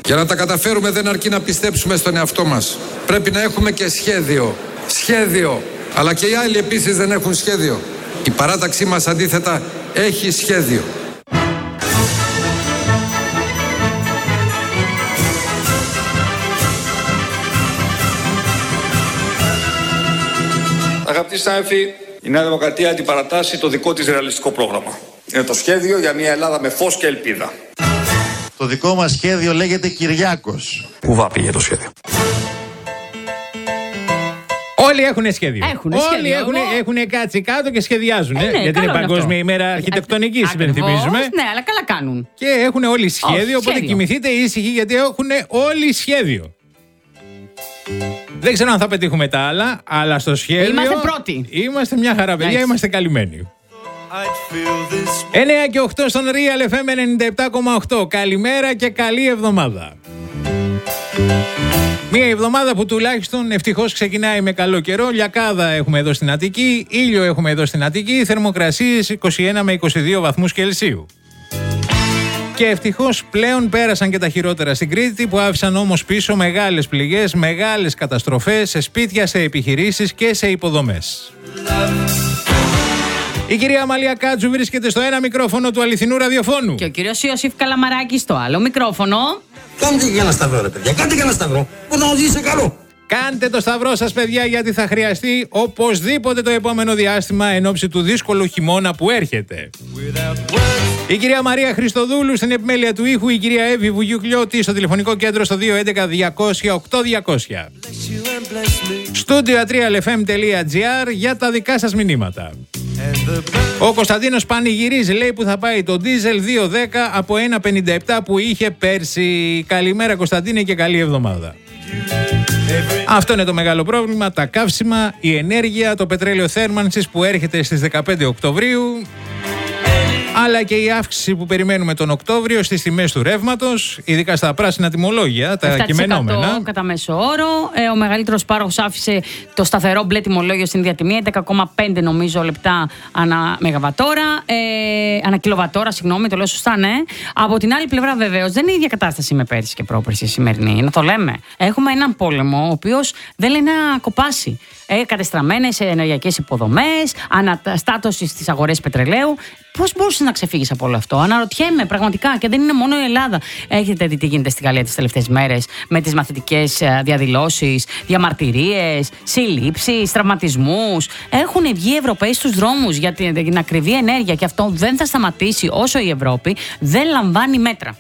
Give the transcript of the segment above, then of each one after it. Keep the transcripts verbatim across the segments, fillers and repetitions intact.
Για να τα καταφέρουμε δεν αρκεί να πιστέψουμε στον εαυτό μας. Πρέπει να έχουμε και σχέδιο. Σχέδιο. Αλλά και οι άλλοι επίσης δεν έχουν σχέδιο. Η παράταξή μας αντίθετα έχει σχέδιο. Αγαπητοί συνάδελφοι, η Νέα Δημοκρατία αντιπαρατάσσει το δικό της ρεαλιστικό πρόγραμμα. Είναι το σχέδιο για μια Ελλάδα με φως και ελπίδα. Το δικό μας σχέδιο λέγεται Κυριάκος. Κουβά πήγε το σχέδιο. Όλοι έχουν σχέδιο. Έχουν Όλοι σχέδιο. έχουν, έχουν κάτσει κάτω και σχεδιάζουν. Ε, ναι, γιατί είναι Παγκόσμια ημέρα αρχιτεκτονικής, υπενθυμίζουμε. Ναι, αλλά καλά κάνουν. Και έχουν όλοι σχέδιο, Όχι, οπότε σχέδιο. κοιμηθείτε ήσυχοι γιατί έχουν όλοι σχέδιο. Δεν ξέρω αν θα πετύχουμε τα άλλα, αλλά στο σχέδιο. Είμαστε πρώτοι. Είμαστε μια χαρά, παιδιά, Έτσι. είμαστε καλυμμένοι. εννιά και οκτώ στον Real εφ εμ ενενήντα επτά κόμμα οκτώ. Καλημέρα και καλή εβδομάδα. Μία εβδομάδα που τουλάχιστον ευτυχώς ξεκινάει με καλό καιρό. Λιακάδα έχουμε εδώ στην Αττική, ήλιο έχουμε εδώ στην Αττική, θερμοκρασίες είκοσι ένα με είκοσι δύο βαθμούς Κελσίου. Και ευτυχώς πλέον πέρασαν και τα χειρότερα στην Κρήτη, που άφησαν όμως πίσω μεγάλες πληγές, μεγάλες καταστροφές σε σπίτια, σε επιχειρήσεις και σε υποδομές. Η κυρία Αμαλία Κάτσου βρίσκεται στο ένα μικρόφωνο του αληθινού ραδιοφώνου. Και ο κύριος Ιωσήφ Καλαμαράκης στο άλλο μικρόφωνο. Κάντε και ένα σταυρό, ρε παιδιά. Κάντε και ένα σταυρό. Που θα μας βγει σε καλό. Κάντε το σταυρό σας, παιδιά, γιατί θα χρειαστεί οπωσδήποτε το επόμενο διάστημα εν ώψη του δύσκολου χειμώνα που έρχεται. Η κυρία Μαρία Χριστοδούλου στην επιμέλεια του ήχου, η κυρία Εύη Βουγιουκλιώτη στο τηλεφωνικό κέντρο στο δύο έντεκα διακόσια οκτώ διακόσια. Στούντιο ατρία εφ εμ τελεία τζι άρ για τα δικά σας μηνύματα. Ο Κωνσταντίνος πανηγυρίζει, λέει, που θα πάει το ντίζελ δύο δέκα από ένα πενήντα επτά που είχε πέρσι. Καλημέρα Κωνσταντίνε και καλή εβδομάδα. Αυτό είναι το μεγάλο πρόβλημα, τα καύσιμα, η ενέργεια, το πετρέλαιο θέρμανσης που έρχεται στις δεκαπέντε Οκτωβρίου, αλλά και η αύξηση που περιμένουμε τον Οκτώβριο στις τιμές του ρεύματος, ειδικά στα πράσινα τιμολόγια, τα κειμενόμενα. Κατά μέσο όρο. Ε, ο μεγαλύτερος πάροχος άφησε το σταθερό μπλε τιμολόγιο στην διατιμή, έντεκα κόμμα πέντε νομίζω λεπτά ανά μεγαβατόρα, ε, ανά κιλοβατόρα, συγγνώμη, το λέω σωστά, ναι. Από την άλλη πλευρά, βεβαίως, δεν είναι η ίδια κατάσταση με πέρυσι και πρόπερσι σημερινή. Να το λέμε. Έχουμε έναν πόλεμο, ο οποίος δεν λέει να κοπάσει. Ε, κατεστραμμένες ενεργειακές υποδομές, αναστάτωση στις αγορές πετρελαίου. Πώς μπορούσε να ξεφύγεις από όλο αυτό? Αναρωτιέμαι πραγματικά, και δεν είναι μόνο η Ελλάδα. Έχετε δει τι γίνεται στη Γαλλία τις τελευταίες μέρες με τις μαθητικές διαδηλώσεις, διαμαρτυρίες, συλλήψεις, τραυματισμούς. Έχουν βγει οι Ευρωπαίοι στους δρόμους για την ακριβή ενέργεια και αυτό δεν θα σταματήσει όσο η Ευρώπη δεν λαμβάνει μέτρα.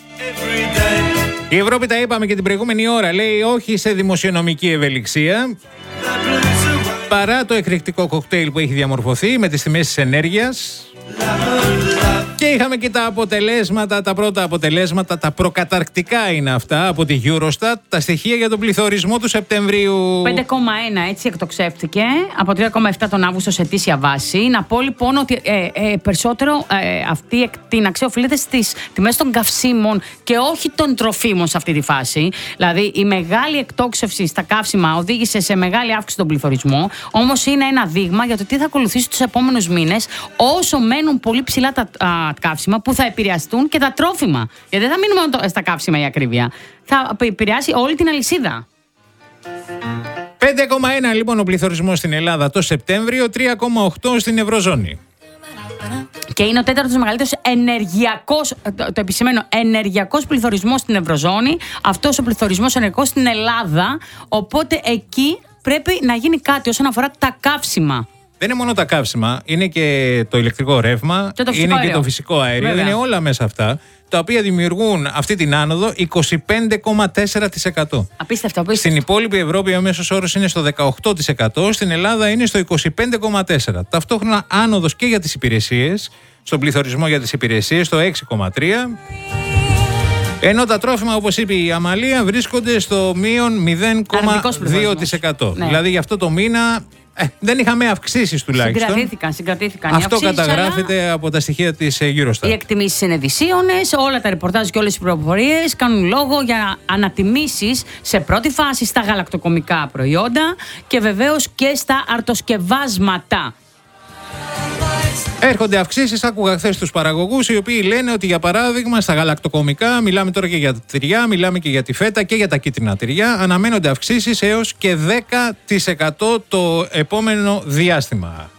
Η Ευρώπη, τα είπαμε και την προηγούμενη ώρα, λέει όχι σε δημοσιονομική ευελιξία. Παρά το εκρηκτικό κοκτέιλ που έχει διαμορφωθεί με τις τιμές της ενέργειας. Και είχαμε και τα αποτελέσματα, τα πρώτα αποτελέσματα, τα προκαταρκτικά είναι αυτά από τη Eurostat, τα στοιχεία για τον πληθωρισμό του Σεπτεμβρίου. πέντε κόμμα ένα έτσι εκτοξεύτηκε από τρία κόμμα επτά τον Αύγουστο σε ετήσια βάση. Να πω λοιπόν ότι ε, ε, περισσότερο ε, αυτή η εκτείναξη οφείλεται στις τιμές των καυσίμων και όχι των τροφίμων σε αυτή τη φάση. Δηλαδή η μεγάλη εκτόξευση στα καύσιμα οδήγησε σε μεγάλη αύξηση στον πληθωρισμό, όμως είναι ένα δείγμα για το τι θα ακολουθήσει τους επόμενους μήνες όσο μένουν πολύ ψηλά τα α, καύσιμα που θα επηρεαστούν και τα τρόφιμα. Γιατί δεν θα μείνουμε μόνο στα καύσιμα η ακρίβεια. Θα επηρεάσει όλη την αλυσίδα. πέντε κόμμα ένα λοιπόν ο πληθωρισμός στην Ελλάδα το Σεπτέμβριο, τρία κόμμα οκτώ στην Ευρωζώνη. Και είναι ο τέταρτος μεγαλύτερος ενεργειακός, το, το επισημαίνω, ενεργειακός πληθωρισμός στην Ευρωζώνη. Αυτός ο πληθωρισμός ενεργειακός στην Ελλάδα. Οπότε εκεί πρέπει να γίνει κάτι όσον αφορά τα καύσιμα. Δεν είναι μόνο τα καύσιμα, είναι και το ηλεκτρικό ρεύμα, και το είναι αέριο. και το φυσικό αέριο, Βέβαια. είναι όλα μέσα αυτά, τα οποία δημιουργούν αυτή την άνοδο είκοσι πέντε κόμμα τέσσερα τοις εκατό. Απίστευτο, απίστευτο. Στην υπόλοιπη Ευρώπη ο μέσος όρος είναι στο δεκαοκτώ τοις εκατό, στην Ελλάδα είναι στο είκοσι πέντε κόμμα τέσσερα τοις εκατό. Ταυτόχρονα άνοδος και για τις υπηρεσίες, στον πληθωρισμό για τις υπηρεσίες, στο έξι κόμμα τρία τοις εκατό. Ενώ τα τρόφιμα, όπως είπε η Αμαλία, βρίσκονται στο μείον μηδέν κόμμα δύο τοις εκατό. Ναι. Δηλαδή για αυτό το μήνα ε, δεν είχαμε αυξήσεις τουλάχιστον. Συγκρατήθηκαν, συγκρατήθηκαν. Αυτό αυξήσεις, καταγράφεται αλλά... από τα στοιχεία της Eurostat. Οι εκτιμήσεις είναι δυσίωνες, όλα τα ρεπορτάζ και όλες οι πληροφορίες κάνουν λόγο για ανατιμήσεις σε πρώτη φάση στα γαλακτοκομικά προϊόντα και βεβαίως και στα αρτοσκευάσματα. Έρχονται αυξήσεις, άκουγα χθες τους παραγωγούς, οι οποίοι λένε ότι για παράδειγμα στα γαλακτοκομικά, μιλάμε τώρα και για τα τυριά, μιλάμε και για τη φέτα και για τα κίτρινα τυριά, αναμένονται αυξήσεις έως και δέκα τοις εκατό το επόμενο διάστημα.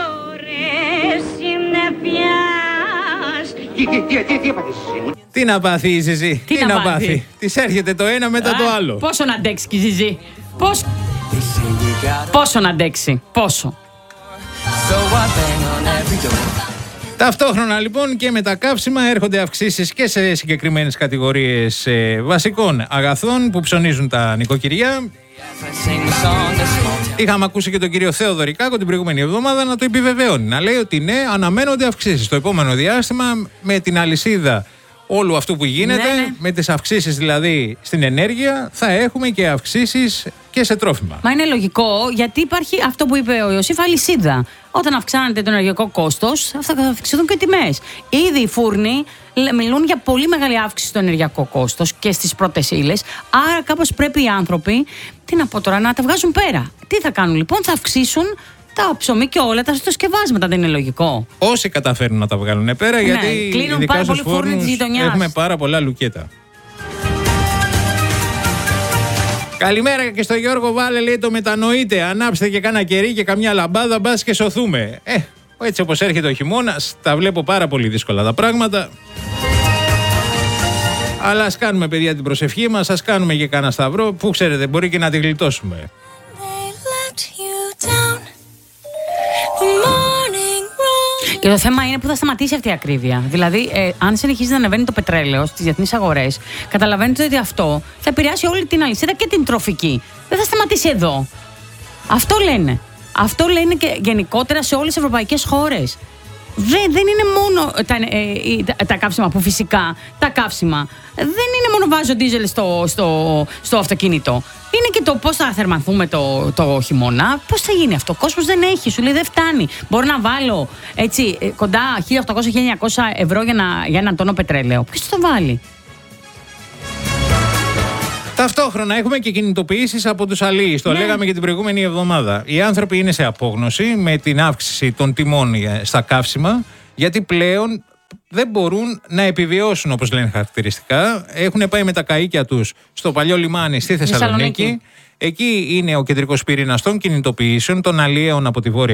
Τι να πάθει η Ζιζή, τι, τι να πάθει, πάθει. Της έρχεται το ένα μετά Α, το άλλο. Πόσο να αντέξει και η Ζιζή, Πώς... πόσο να αντέξει, πόσο. Ταυτόχρονα λοιπόν και με τα καύσιμα έρχονται αυξήσεις και σε συγκεκριμένες κατηγορίες ε, βασικών αγαθών που ψωνίζουν τα νοικοκυριά. Είχαμε ακούσει και τον κύριο Θεοδωρικάκο την προηγούμενη εβδομάδα να το επιβεβαιώνει, να λέει ότι ναι, αναμένονται αυξήσεις στο επόμενο διάστημα με την αλυσίδα όλου αυτού που γίνεται, ναι, ναι. με τις αυξήσεις δηλαδή στην ενέργεια, θα έχουμε και αυξήσεις και σε τρόφιμα. Μα είναι λογικό, γιατί υπάρχει αυτό που είπε ο Ιωσήφ, αλυσίδα. Όταν αυξάνεται το ενεργειακό κόστος, θα αυξηθούν και τιμές. Ήδη οι φούρνοι μιλούν για πολύ μεγάλη αύξηση στο ενεργειακό κόστος και στις πρώτες ύλες. Άρα, κάπως πρέπει οι άνθρωποι, τι να πω τώρα, να τα βγάζουν πέρα. Τι θα κάνουν λοιπόν, θα αυξήσουν τα ψωμί και όλα τα συσκευάσματα, δεν είναι λογικό. Όσοι καταφέρουν να τα βγάλουν πέρα, ναι, γιατί κλείνουν ειδικά στους φόρνους έχουμε πάρα πολλά λουκέτα. Καλημέρα και στο Γιώργο Βάλε, λέει το μετανοείτε. Ανάψτε και κάνα κερί και καμιά λαμπάδα, μπας και σωθούμε. Ε, έτσι όπως έρχεται ο χειμώνας, τα βλέπω πάρα πολύ δύσκολα τα πράγματα. Αλλά ας κάνουμε, παιδιά, την προσευχή μας, ας κάνουμε και κάνα σταυρό, που ξέρετε, μπορεί και να τη γλιτώσουμε. Και το θέμα είναι που θα σταματήσει αυτή η ακρίβεια. Δηλαδή, ε, αν συνεχίζει να ανεβαίνει το πετρέλαιο στις διεθνείς αγορές, καταλαβαίνετε ότι αυτό θα επηρεάσει όλη την αλυσίδα και την τροφική. Δεν θα σταματήσει εδώ. Αυτό λένε. Αυτό λένε και γενικότερα σε όλες τις ευρωπαϊκές χώρες. Δεν, δεν είναι μόνο τα, ε, τα, τα καύσιμα που φυσικά τα καύσιμα δεν είναι μόνο βάζω ντίζελ στο, στο, στο αυτοκίνητο. Είναι και το πώς θα θερμανθούμε το, το χειμώνα. Πώς θα γίνει αυτό. Ο κόσμος δεν έχει, σου λέει δεν φτάνει. Μπορώ να βάλω έτσι, κοντά χίλια οκτακόσια με χίλια εννιακόσια ευρώ για, να, για έναν τόνο πετρέλαιο. Ποιος θα το βάλει. Ταυτόχρονα έχουμε και κινητοποιήσεις από τους αλίεις. Το ναι. λέγαμε και την προηγούμενη εβδομάδα. Οι άνθρωποι είναι σε απόγνωση με την αύξηση των τιμών στα καύσιμα, γιατί πλέον δεν μπορούν να επιβιώσουν, όπως λένε χαρακτηριστικά. Έχουν πάει με τα καΐκια τους στο παλιό λιμάνι στη Θεσσαλονίκη. Θεσσαλονίκη. Εκεί είναι ο κεντρικός πυρήνας των κινητοποιήσεων των αλιέων από τη Βόρεια